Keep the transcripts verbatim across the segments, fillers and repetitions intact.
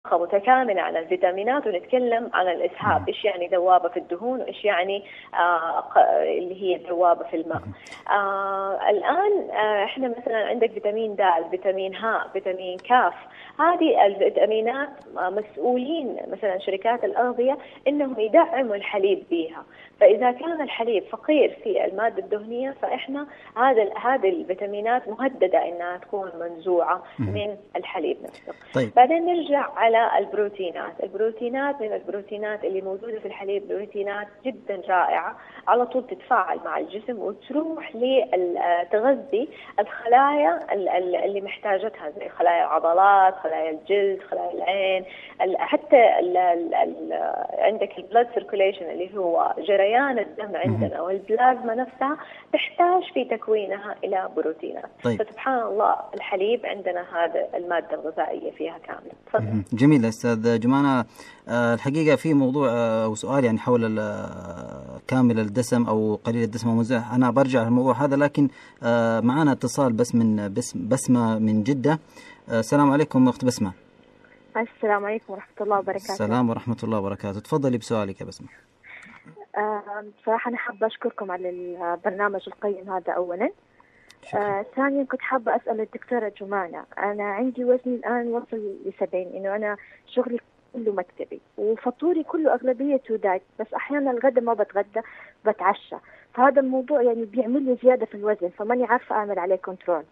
متكاملة عن الفيتامينات، ونتكلم عن الإسهاب، إيش يعني ذوابة في الدهون، وإيش يعني آه اللي هي ذوابة في الماء. آه الآن آه إحنا مثلا عندك فيتامين د، فيتامين ه، فيتامين كاف، هذه الفيتامينات مسؤولين مثلا شركات الأغذية إنهم يدعموا الحليب بها. فإذا كان الحليب فقير في المادة الدهنية، فإحنا هذا هذه الفيتامينات مهددة إنها تكون منزوعة من الحليب نفسه. طيب. بعدين نرجع على البروتينات. البروتينات من البروتينات اللي موجودة في الحليب بروتينات جدا رائعة، على طول تتفاعل مع الجسم وتروح لتغذي الخلايا اللي محتاجتها، زي خلايا العضلات، خلايا الجلد، خلايا العين، حتى ال ال ال عندك البلاد سيركوليشن اللي هو جريان الدم عندنا، والبلازما نفسها تحتاج في تكوينها إلى بروتينات. طيب. فسبحان الله الحليب عندنا هذا المادة الغذائية فيها كاملة. تفضل. جميل أستاذ جمانة. الحقيقة في موضوع أو سؤال يعني حول كامل الدسم أو قليل الدسم ومزاح، أنا برجع للموضوع هذا، لكن معنا اتصال بس من بسمة من جدة. السلام عليكم أخت بسمة. السلام عليكم ورحمة الله وبركاته. السلام ورحمة الله وبركاته. تفضلي بسؤالك يا بسمة. آه بصراحة أنا حابة أشكركم على البرنامج القيم هذا أولا. آه ثانيا كنت حابة أسأل الدكتورة جمانة، أنا عندي وزني الآن وصل لسبعين، إنه أنا شغلي كله مكتبي وفطوري كله أغلبيته دايت، بس أحيانا الغداء ما بتغدى بتعشى، فهذا الموضوع يعني بيعمل لي زيادة في الوزن، فماني عارفة أعمل عليه كنترول.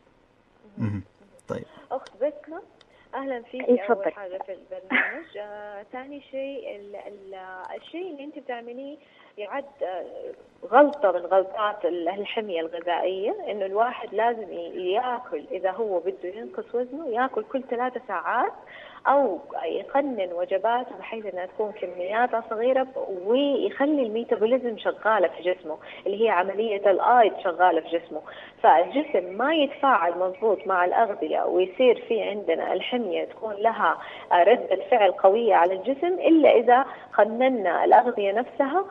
طيب أخت بسمة، أهلا فيك. إيه أول حاجة في البرنامج. آه، ثاني شيء ال ال الشيء اللي أنت بتعمليه يعد آه، غلطة من غلطات الحمية الغذائية، إنه الواحد لازم يأكل إذا هو بده ينقص وزنه، يأكل كل ثلاثة ساعات أو يقنن وجباته بحيث أنها تكون كمياتها صغيرة، ويخلي الميتابوليزم شغالة في جسمه، اللي هي عملية الآيض شغالة في جسمه، فالجسم ما يتفاعل مضبوط مع الأغذية ويصير في عندنا الحمية تكون لها ردة فعل قوية على الجسم، إلا إذا قننا الأغذية نفسها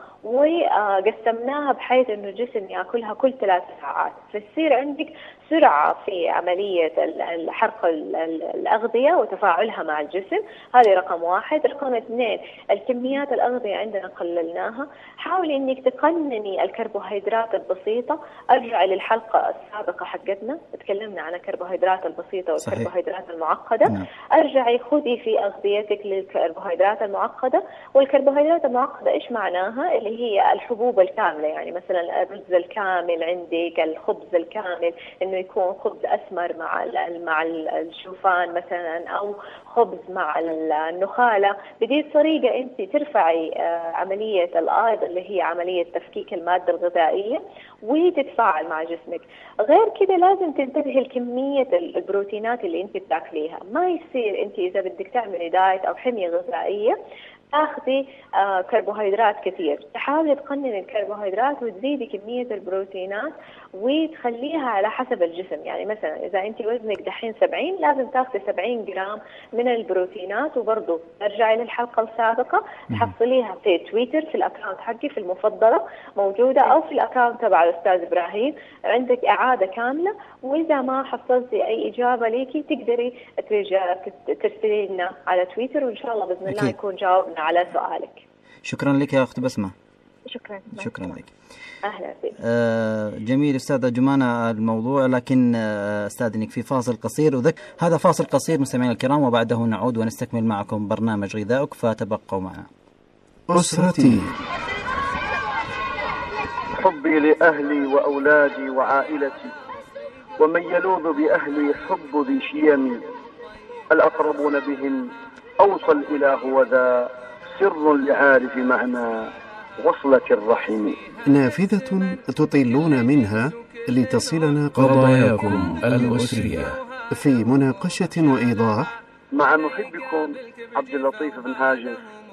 وقسمناها بحيث أنه الجسم يأكلها كل ثلاث ساعات، فتصير عندك سرعة في عملية حرق الأغذية وتفاعلها مع الجسم. هذه رقم واحد. رقم اثنين، الكميات الأغذية عندنا قللناها. حاولي إنك تقنني الكربوهيدرات البسيطة. أرجع للحلقة السابقة حقتنا تكلمنا عن الكربوهيدرات البسيطة والكربوهيدرات المعقدة. نعم. أرجعي خذي في أغذيتك للكربوهيدرات المعقدة. والكربوهيدرات المعقدة إيش معناها؟ اللي هي الحبوب الكاملة، يعني مثلا الرز الكامل عندك، الخبز الكامل، إنه يكون خبز أسمر مع مع الشوفان مثلا، أو خبز مع النخالة. بدي الطريقة أنت ترفعي عملية الأيض اللي هي عملية تفكيك المادة الغذائية وتتفاعل مع جسمك. غير كده لازم تنتبهي لكمية البروتينات اللي أنت بتاكليها. ما يصير أنت إذا بدك تعملي دايت أو حمية غذائية تاخذي آه كربوهيدرات كثير. تحاولي تقنني الكربوهيدرات وتزيدي كمية البروتينات وتخليها على حسب الجسم. يعني مثلا إذا أنت وزنك دحين سبعين لازم تاخذي سبعين جرام من البروتينات. وبرضه ارجعي للحلقة السابقة تحصليها في تويتر في الأكاونت حقي في المفضلة موجودة، أو في الأكاونت تبع الأستاذ إبراهيم عندك إعادة كاملة. وإذا ما حصلتي أي إجابة ليكي تقدري ترسلي لنا على تويتر، وإن شاء الله بإذن الله أكيد. يكون جاوبنا على سؤالك. شكرا لك يا أخت بسمة. شكرا. شكرا لك. أهلا بك. آه جميل أستاذة جمانة الموضوع، لكن آه أستاذنك في فاصل قصير، وذك هذا فاصل قصير مستمعينا الكرام، وبعده نعود ونستكمل معكم برنامج غذائك، فتبقوا معنا. أسرتي، حبي لأهلي وأولادي وعائلتي، ومن يلوذ بأهلي حب ذي شيم، الأقربون بهم أوصل إلى هو ذا، سر لعارف معنى وصلة الرحم. نافذة تطلون منها لتصلنا قضاياكم الأسرية في مناقشة وإيضاح مع محبكم عبد اللطيف بن هاجس.